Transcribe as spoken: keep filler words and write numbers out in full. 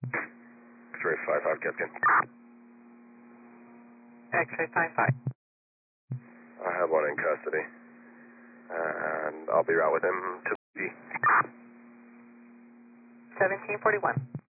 X-ray five five, Captain. X-ray five five. I have one in custody, and I'll be right with him to B. seventeen forty-one.